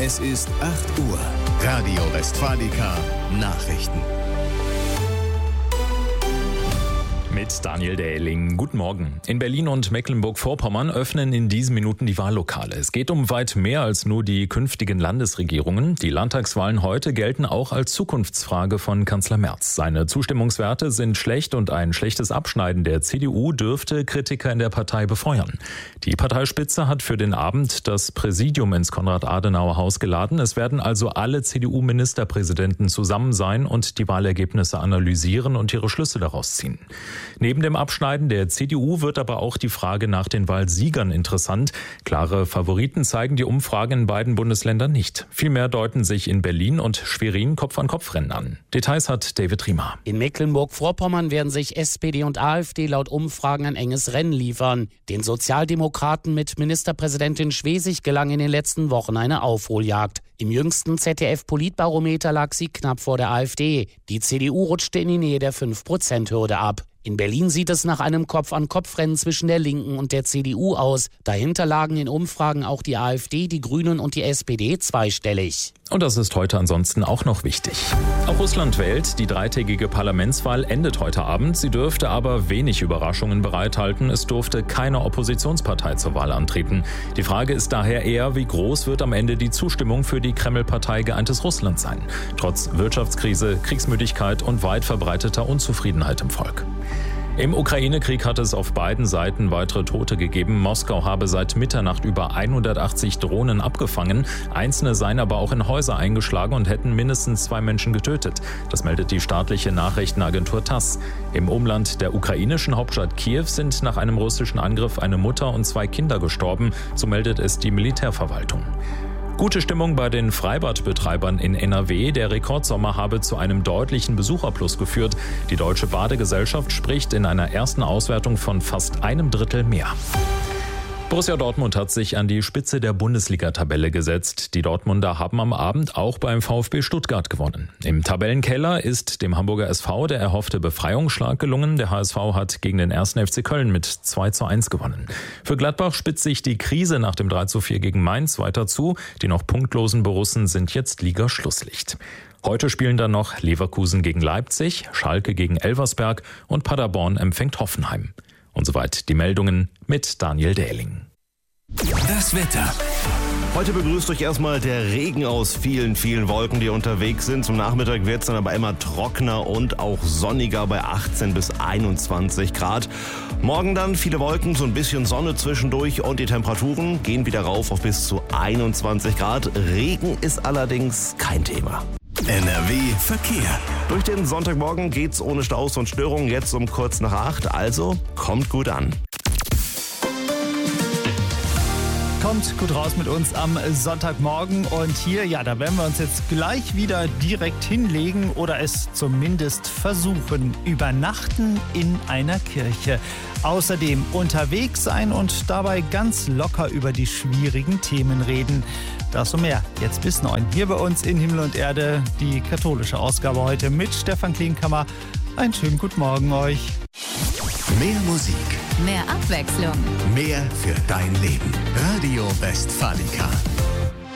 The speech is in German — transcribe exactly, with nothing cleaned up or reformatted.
Es ist acht Uhr. Radio Westfalica Nachrichten. Mit Daniel Dähling. Guten Morgen. In Berlin und Mecklenburg-Vorpommern öffnen in diesen Minuten die Wahllokale. Es geht um weit mehr als nur die künftigen Landesregierungen. Die Landtagswahlen heute gelten auch als Zukunftsfrage von Kanzler Merz. Seine Zustimmungswerte sind schlecht und ein schlechtes Abschneiden der C D U dürfte Kritiker in der Partei befeuern. Die Parteispitze hat für den Abend das Präsidium ins Konrad-Adenauer-Haus geladen. Es werden also alle C D U-Ministerpräsidenten zusammen sein und die Wahlergebnisse analysieren und ihre Schlüsse daraus ziehen. Neben dem Abschneiden der C D U wird aber auch die Frage nach den Wahlsiegern interessant. Klare Favoriten zeigen die Umfragen in beiden Bundesländern nicht. Vielmehr deuten sich in Berlin und Schwerin Kopf-an-Kopf-Rennen an. Details hat David Riemer. In Mecklenburg-Vorpommern werden sich S P D und AfD laut Umfragen ein enges Rennen liefern. Den Sozialdemokraten mit Ministerpräsidentin Schwesig gelang in den letzten Wochen eine Aufholjagd. Im jüngsten Z D F-Politbarometer lag sie knapp vor der AfD. Die C D U rutschte in die Nähe der fünf Prozent Hürde ab. In Berlin sieht es nach einem Kopf-an-Kopf-Rennen zwischen der Linken und der C D U aus. Dahinter lagen in Umfragen auch die AfD, die Grünen und die S P D zweistellig. Und das ist heute ansonsten auch noch wichtig. Auch Russland wählt. Die dreitägige Parlamentswahl endet heute Abend. Sie dürfte aber wenig Überraschungen bereithalten. Es durfte keine Oppositionspartei zur Wahl antreten. Die Frage ist daher eher, wie groß wird am Ende die Zustimmung für die Kreml-Partei Geeintes Russland sein? Trotz Wirtschaftskrise, Kriegsmüdigkeit und weit verbreiteter Unzufriedenheit im Volk. Im Ukraine-Krieg hat es auf beiden Seiten weitere Tote gegeben. Moskau habe seit Mitternacht über hundertachtzig Drohnen abgefangen. Einzelne seien aber auch in Häuser eingeschlagen und hätten mindestens zwei Menschen getötet. Das meldet die staatliche Nachrichtenagentur TASS. Im Umland der ukrainischen Hauptstadt Kiew sind nach einem russischen Angriff eine Mutter und zwei Kinder gestorben. So meldet es die Militärverwaltung. Gute Stimmung bei den Freibadbetreibern in N R W. Der Rekordsommer habe zu einem deutlichen Besucherplus geführt. Die Deutsche Badegesellschaft spricht in einer ersten Auswertung von fast einem Drittel mehr. Borussia Dortmund hat sich an die Spitze der Bundesliga-Tabelle gesetzt. Die Dortmunder haben am Abend auch beim VfB Stuttgart gewonnen. Im Tabellenkeller ist dem Hamburger S V der erhoffte Befreiungsschlag gelungen. Der H S V hat gegen den ersten F C Köln mit zwei zu eins gewonnen. Für Gladbach spitzt sich die Krise nach dem drei zu vier gegen Mainz weiter zu. Die noch punktlosen Borussen sind jetzt Liga-Schlusslicht. Heute spielen dann noch Leverkusen gegen Leipzig, Schalke gegen Elversberg und Paderborn empfängt Hoffenheim. Und soweit die Meldungen mit Daniel Dähling. Das Wetter. Heute begrüßt euch erstmal der Regen aus vielen, vielen Wolken, die unterwegs sind. Zum Nachmittag wird es dann aber immer trockener und auch sonniger bei achtzehn bis einundzwanzig Grad. Morgen dann viele Wolken, so ein bisschen Sonne zwischendurch und die Temperaturen gehen wieder rauf auf bis zu einundzwanzig Grad. Regen ist allerdings kein Thema. N R W Verkehr. Durch den Sonntagmorgen geht's ohne Staus und Störungen jetzt um kurz nach acht, also kommt gut an. Kommt gut raus mit uns am Sonntagmorgen und hier, ja, da werden wir uns jetzt gleich wieder direkt hinlegen oder es zumindest versuchen. Übernachten in einer Kirche. Außerdem unterwegs sein und dabei ganz locker über die schwierigen Themen reden. Das und mehr jetzt bis neun. Hier bei uns in Himmel und Erde die katholische Ausgabe heute mit Stefan Klinkhammer. Einen schönen guten Morgen euch. Mehr Musik. Mehr Abwechslung. Mehr für dein Leben. Radio Westfalica.